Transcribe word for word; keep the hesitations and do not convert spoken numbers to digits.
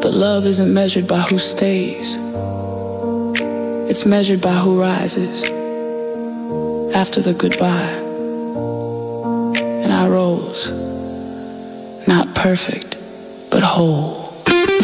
But love isn't measured by who stays. It's measured by who rises after the goodbye. And I rose, not perfect, but whole.